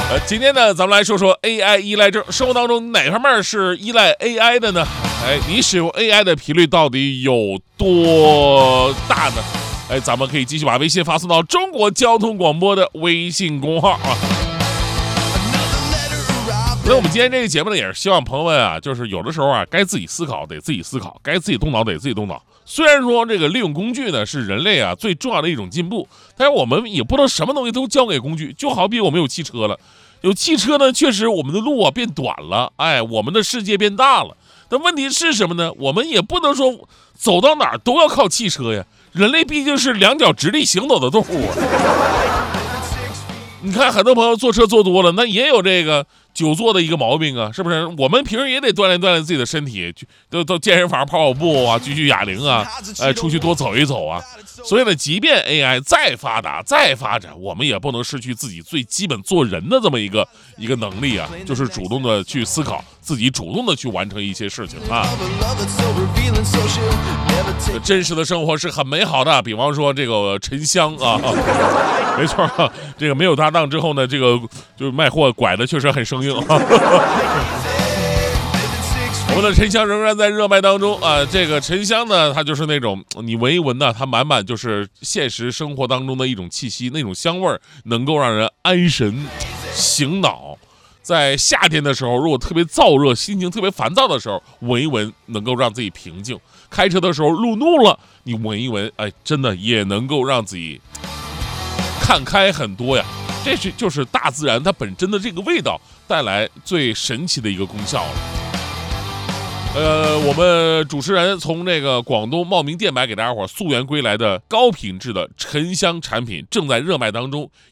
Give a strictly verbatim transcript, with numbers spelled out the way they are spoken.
呃，今天呢，咱们来说说 A I 依赖症。生活当中哪方面是依赖 A I 的呢？哎，你使用 A I 的频率到底有多大呢？哎，咱们可以继续把微信发送到中国交通广播的微信公号啊。所以我们今天这个节目呢，也是希望朋友们啊，就是有的时候啊，该自己思考得自己思考，该自己动脑得自己动脑。虽然说这个利用工具呢是人类啊最重要的一种进步，但是我们也不能什么东西都交给工具。就好比我们有汽车了，有汽车呢，确实我们的路啊变短了，哎，我们的世界变大了。但问题是什么呢？我们也不能说走到哪儿都要靠汽车呀。人类毕竟是两脚直立行走的动物啊。你看很多朋友坐车坐多了，那也有这个久坐的一个毛病啊，是不是？我们平时也得锻炼锻炼自己的身体，都到健身房跑跑步啊，举举哑铃啊，哎，出去多走一走啊。所以呢，即便 A I 再发达再发展，我们也不能失去自己最基本做人的这么一个一个能力啊，就是主动的去思考，自己主动的去完成一些事情啊。真实的生活是很美好的，比方说这个沉香啊，没错啊，这个没有搭档之后呢，这个就是卖货拐的确实很生硬啊。我们的沉香仍然在热卖当中啊！这个沉香呢，它就是那种你闻一闻呢，它满满就是现实生活当中的一种气息，那种香味儿能够让人安神醒脑。在夏天的时候，如果特别燥热、心情特别烦躁的时候，闻一闻能够让自己平静。开车的时候路怒了，你闻一闻，哎，真的也能够让自己看开很多呀。这是就是大自然它本身的这个味道带来最神奇的一个功效了。呃，我们主持人从这个广东茂名店买给大家伙溯源归来的高品质的沉香产品正在热卖当中，